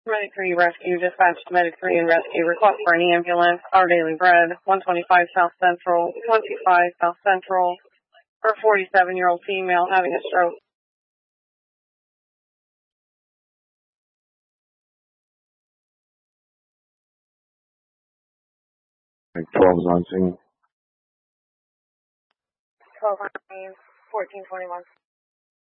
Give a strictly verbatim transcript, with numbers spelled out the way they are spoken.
Medic three Rescue, dispatch to Medic three and Rescue. Request for an ambulance. Our Daily Bread, one twenty-five South Central, twenty-five South Central, for a forty-seven-year-old female having a stroke. twelve is on scene. twelve nineteen, fourteen twenty-one.